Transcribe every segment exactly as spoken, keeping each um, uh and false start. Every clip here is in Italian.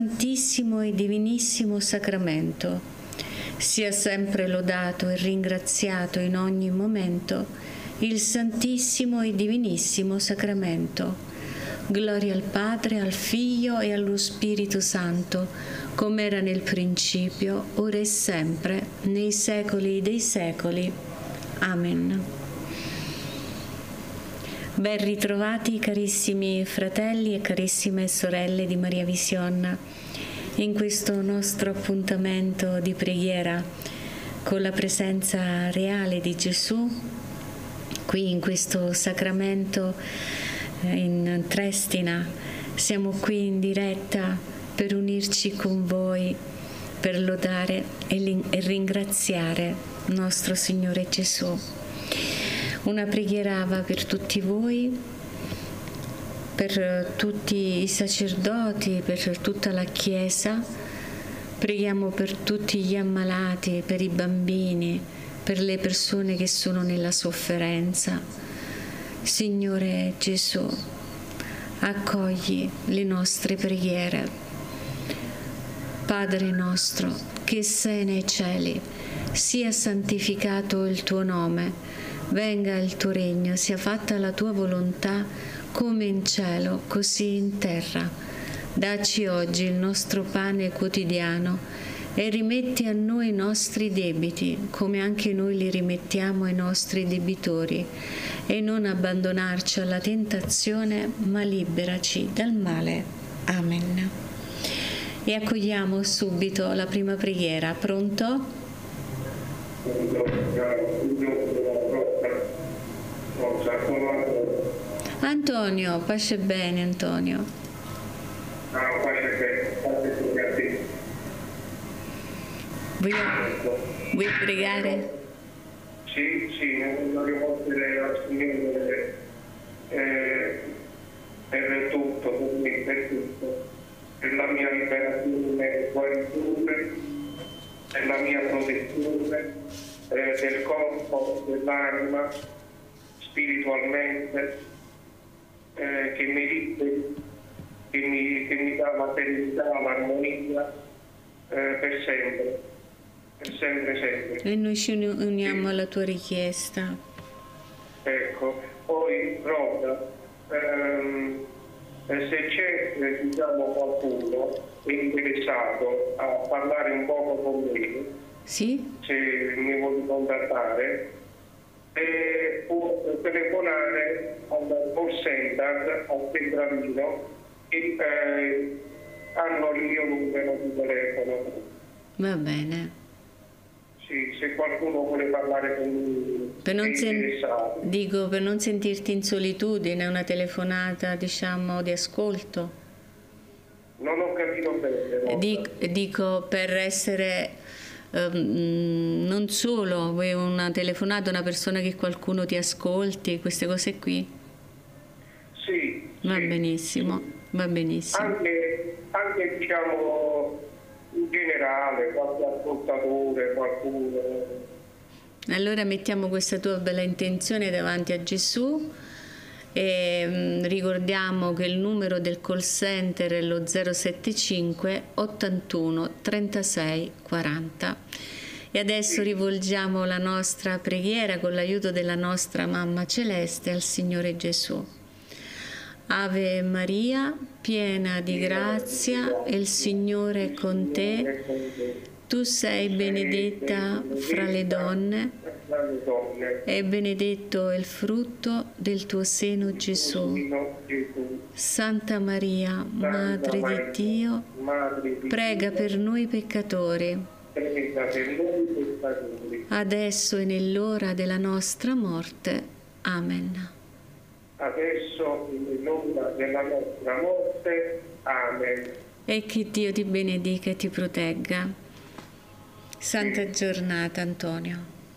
Santissimo e Divinissimo Sacramento, sia sempre lodato e ringraziato in ogni momento il Santissimo e Divinissimo Sacramento. Gloria al Padre, al Figlio e allo Spirito Santo, come era nel principio, ora e sempre, nei secoli dei secoli. Amen. Ben ritrovati carissimi fratelli e carissime sorelle di Maria Vision in questo nostro appuntamento di preghiera con la presenza reale di Gesù qui in questo sacramento in Trestina. Siamo qui in diretta per unirci con voi, per lodare e ringraziare nostro Signore Gesù. Una preghiera va per tutti voi, per tutti i sacerdoti, per tutta la Chiesa. Preghiamo per tutti gli ammalati, per i bambini, per le persone che sono nella sofferenza. Signore Gesù, accogli le nostre preghiere. Padre nostro, che sei nei cieli, sia santificato il tuo nome. Venga il tuo regno, sia fatta la tua volontà, come in cielo, così in terra. Dacci oggi il nostro pane quotidiano e rimetti a noi i nostri debiti, come anche noi li rimettiamo ai nostri debitori. E non abbandonarci alla tentazione, ma liberaci dal male. Amen. E accogliamo subito la prima preghiera. Pronto? Antonio, pace bene Antonio. No, pace bene. Vuoi, vuoi pregare? Sì, sì, non rivolgere al Signore eh, per tutto, per me, per tutto, per la mia liberazione e guarigione, per la mia protezione eh, del corpo, dell'anima, spiritualmente, eh, che mi liberi, che mi, che mi dà la serenità, l'armonia eh, per sempre, per sempre, sempre. E noi ci uniamo alla tua richiesta. Ecco, poi Rosa, ehm, se c'è eh, diciamo qualcuno interessato a parlare un poco con me, sì? Se mi vuole contattare, e può telefonare al call center, al centralino, e eh, hanno il mio numero di telefono. Va bene. Sì, se qualcuno vuole parlare con me, per non sen- dico, per non sentirti in solitudine, una telefonata, diciamo, di ascolto. Non ho capito bene. Dico, dico per essere um, non solo vuoi una telefonata, una persona che qualcuno ti ascolti, queste cose qui. Sì. Va sì, benissimo, sì. va benissimo. Anche, anche diciamo in generale, qualche ascoltatore, qualcuno. Allora mettiamo questa tua bella intenzione davanti a Gesù e um, ricordiamo che il numero del call center è lo zero sette cinque ottantuno trentasei quaranta. E adesso rivolgiamo la nostra preghiera con l'aiuto della nostra Mamma Celeste al Signore Gesù. Ave Maria, piena di grazia, il Signore è con te. Tu sei benedetta fra le donne e benedetto è il frutto del tuo seno, Gesù. Santa Maria, Madre di Dio, prega per noi peccatori, adesso e nell'ora della nostra morte. Amen. Adesso e nell'ora della nostra morte. Amen. E che Dio ti benedica e ti protegga. Santa giornata, Antonio.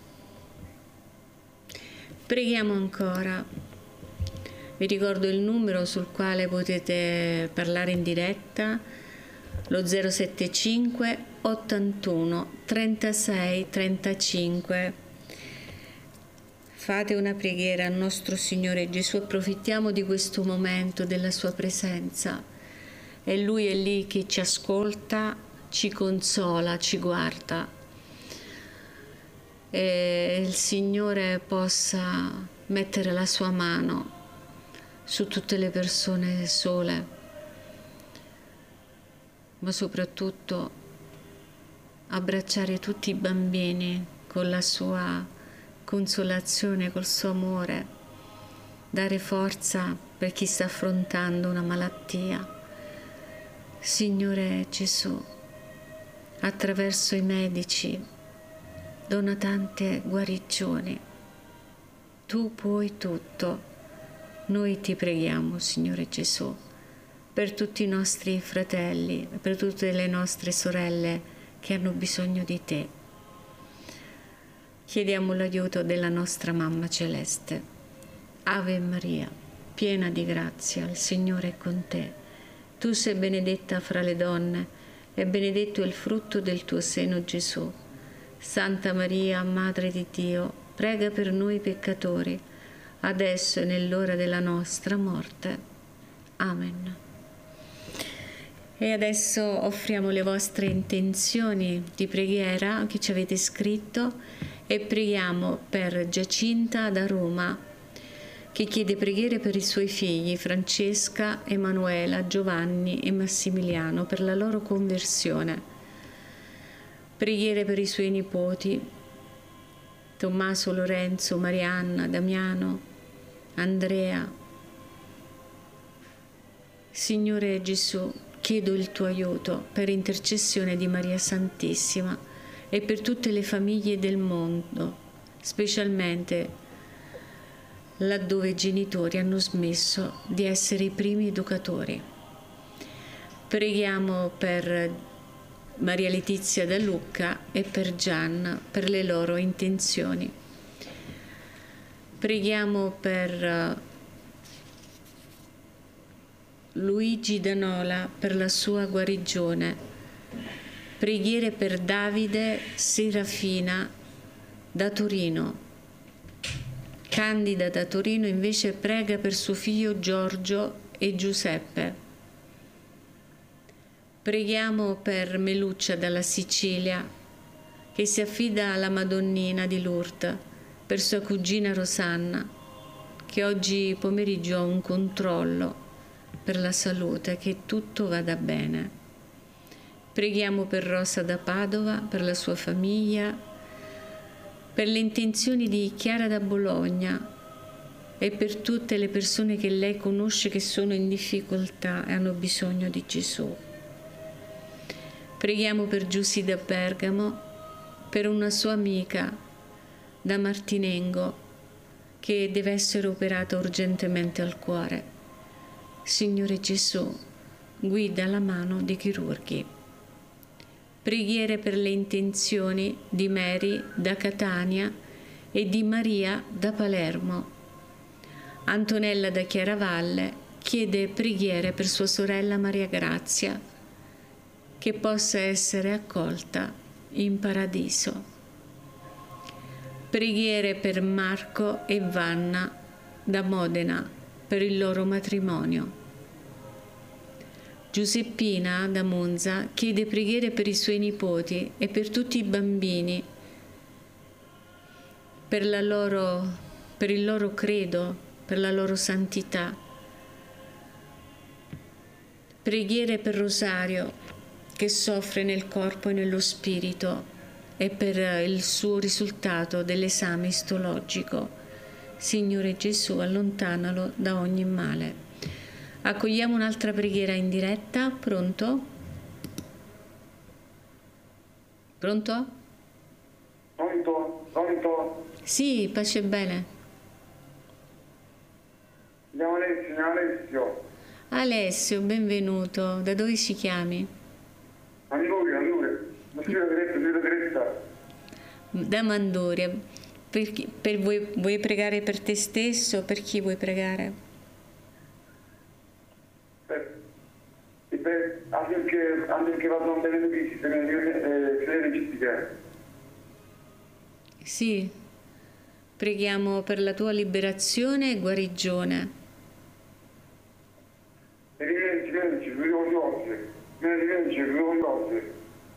Preghiamo ancora. Vi ricordo il numero sul quale potete parlare in diretta, lo zero sette cinque ottantuno trentasei trentacinque. Fate una preghiera al nostro Signore Gesù, approfittiamo di questo momento della sua presenza e Lui è lì che ci ascolta, ci consola, ci guarda. E il Signore possa mettere la sua mano su tutte le persone sole, ma soprattutto abbracciare tutti i bambini con la sua consolazione, col suo amore, dare forza per chi sta affrontando una malattia. Signore Gesù, attraverso i medici, dona tante guarigioni. Tu puoi tutto. Noi ti preghiamo, Signore Gesù, per tutti i nostri fratelli, per tutte le nostre sorelle che hanno bisogno di te. Chiediamo l'aiuto della nostra Mamma Celeste. Ave Maria, piena di grazia, il Signore è con te. Tu sei benedetta fra le donne e benedetto è il frutto del tuo seno, Gesù. Santa Maria, Madre di Dio, prega per noi peccatori, adesso e nell'ora della nostra morte. Amen. E adesso offriamo le vostre intenzioni di preghiera che ci avete scritto e preghiamo per Giacinta da Roma, che chiede preghiere per i suoi figli Francesca, Emanuela, Giovanni e Massimiliano per la loro conversione. Preghiere per i suoi nipoti Tommaso, Lorenzo, Marianna, Damiano, Andrea. Signore Gesù, chiedo il tuo aiuto per intercessione di Maria Santissima e per tutte le famiglie del mondo, specialmente laddove i genitori hanno smesso di essere i primi educatori. Preghiamo per Maria Letizia da Lucca e per Gianna per le loro intenzioni. Preghiamo per Luigi Danola per la sua guarigione. Preghiere per Davide Serafina da Torino. Candida da Torino invece prega per suo figlio Giorgio e Giuseppe. Preghiamo per Meluccia dalla Sicilia, che si affida alla Madonnina di Lourdes, per sua cugina Rosanna, che oggi pomeriggio ha un controllo per la salute, che tutto vada bene. Preghiamo per Rosa da Padova, per la sua famiglia, per le intenzioni di Chiara da Bologna e per tutte le persone che lei conosce che sono in difficoltà e hanno bisogno di Gesù. Preghiamo per Giussi da Bergamo, per una sua amica da Martinengo che deve essere operata urgentemente al cuore. Signore Gesù, guida la mano dei chirurghi. Preghiere per le intenzioni di Mary da Catania e di Maria da Palermo. Antonella da Chiaravalle chiede preghiere per sua sorella Maria Grazia, che possa essere accolta in paradiso. Preghiere per Marco e Vanna da Modena per il loro matrimonio. Giuseppina da Monza chiede preghiere per i suoi nipoti e per tutti i bambini, per, la loro, per il loro credo, per la loro santità. Preghiere per Rosario, che soffre nel corpo e nello spirito, e per il suo risultato dell'esame istologico. Signore Gesù, allontanalo da ogni male. Accogliamo un'altra preghiera in diretta. Pronto? Pronto? Pronto? Pronto? Sì, pace e bene. Siamo Alessio, siamo Alessio. Alessio, benvenuto. Da dove ci chiami? A Livoria, a Livoria. Ma si vede diretta, si vede diretta. Da Manduria. Per chi, per vuoi, vuoi pregare per te stesso? Per chi vuoi pregare? Per, per, affinché, affinché vadano bene le visite, le registiche. Sì, preghiamo per la tua liberazione e guarigione. E rienci, rienci, rienci, oggi.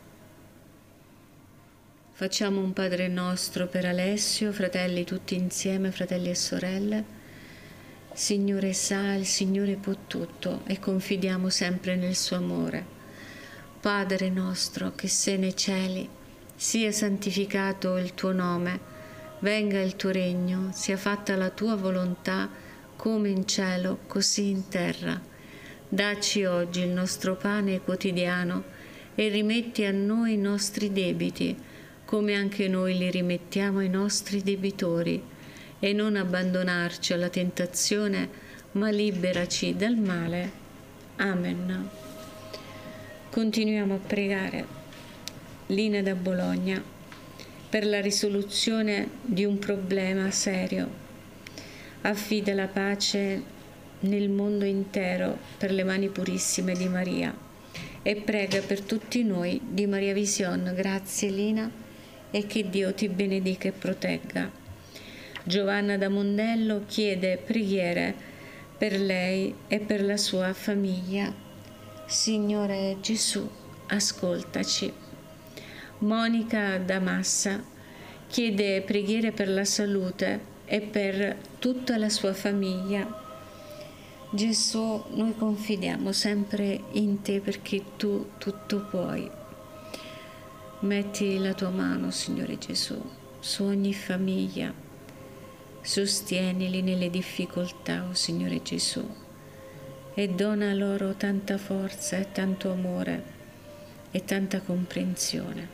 Facciamo un Padre nostro per Alessio, fratelli tutti insieme, fratelli e sorelle. Signore sa, il Signore può tutto e confidiamo sempre nel suo amore. Padre nostro che sei nei cieli, sia santificato il tuo nome, venga il tuo regno, sia fatta la tua volontà come in cielo, così in terra. Dacci oggi il nostro pane quotidiano e rimetti a noi i nostri debiti, come anche noi li rimettiamo ai nostri debitori, e non abbandonarci alla tentazione, ma liberaci dal male. Amen. Continuiamo a pregare. Lina da Bologna, per la risoluzione di un problema serio. Affida la pace nel mondo intero per le mani purissime di Maria e prega per tutti noi di Maria Vision. Grazie Lina, e che Dio ti benedica e protegga. Giovanna da Mondello chiede preghiere per lei e per la sua famiglia. Signore Gesù, ascoltaci. Monica da Massa chiede preghiere per la salute e per tutta la sua famiglia. Gesù, noi confidiamo sempre in te perché tu tutto puoi. Metti la tua mano, Signore Gesù, su ogni famiglia, sostienili nelle difficoltà, oh Signore Gesù, e dona loro tanta forza e tanto amore e tanta comprensione.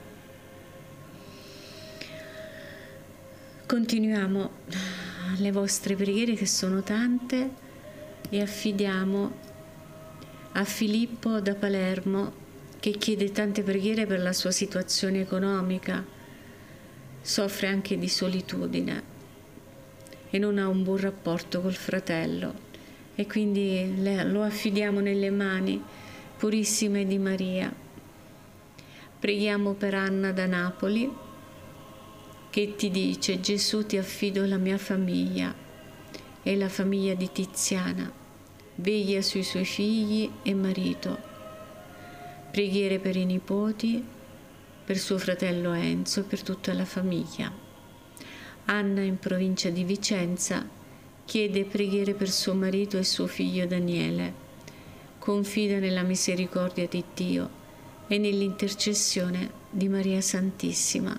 Continuiamo le vostre preghiere, che sono tante, e affidiamo a Filippo da Palermo, che chiede tante preghiere per la sua situazione economica, soffre anche di solitudine e non ha un buon rapporto col fratello, e quindi lo affidiamo nelle mani purissime di Maria. Preghiamo per Anna da Napoli, che ti dice: Gesù, ti affido la mia famiglia e la famiglia di Tiziana, veglia sui suoi figli e marito. Preghiere per i nipoti, per suo fratello Enzo e per tutta la famiglia. Anna in provincia di Vicenza chiede preghiere per suo marito e suo figlio Daniele. Confida nella misericordia di Dio e nell'intercessione di Maria Santissima.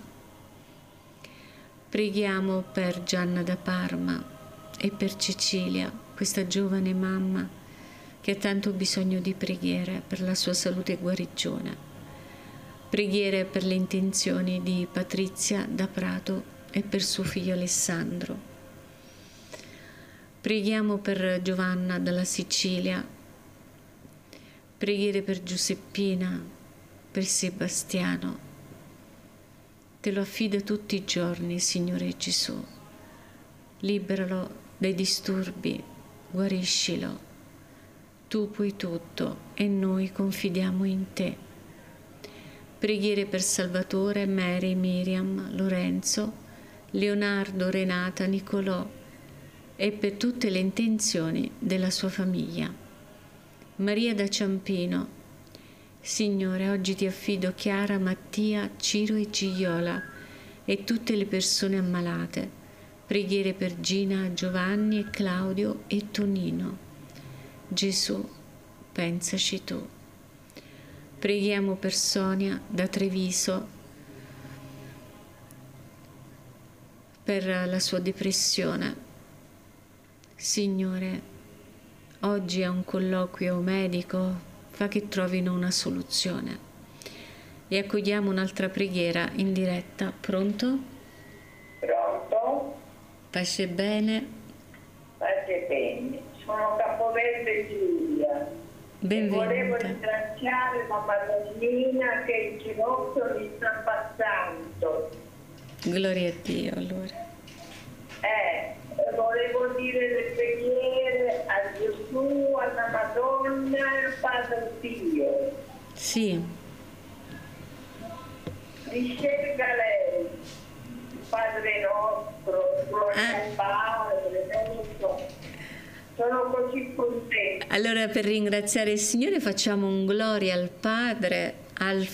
Preghiamo per Gianna da Parma e per Cecilia, questa giovane mamma che ha tanto bisogno di preghiere per la sua salute e guarigione. Preghiere per le intenzioni di Patrizia da Prato e per suo figlio Alessandro. Preghiamo per Giovanna dalla Sicilia. Preghiere per Giuseppina, per Sebastiano. Te lo affido tutti i giorni, Signore Gesù. Liberalo dai disturbi, guariscilo. Tu puoi tutto e noi confidiamo in te. Preghiere per Salvatore, Mary, Miriam, Lorenzo, Leonardo, Renata, Nicolò e per tutte le intenzioni della sua famiglia. Maria da Ciampino. Signore, oggi ti affido Chiara, Mattia, Ciro e Gigliola e tutte le persone ammalate. Preghiere per Gina, Giovanni e Claudio e Tonino. Gesù, pensaci tu. Preghiamo per Sonia da Treviso, per la sua depressione. Signore, oggi è un colloquio medico, fa che trovino una soluzione. E accogliamo un'altra preghiera in diretta. Pronto? Pronto? Pace bene. Pace bene. Sono Capoverde Giulia. Benvenuta. Volevo ringraziare la Madonnina che il ginocchio mi sta passando. Gloria a Dio, allora. Eh, volevo dire le preghiere a Gesù, alla Madonna e al Padre Dio. Sì. Riscelga lei, Padre nostro, gloria al Padre, nostro. Sono così contenta. Allora, per ringraziare il Signore facciamo un gloria al Padre, al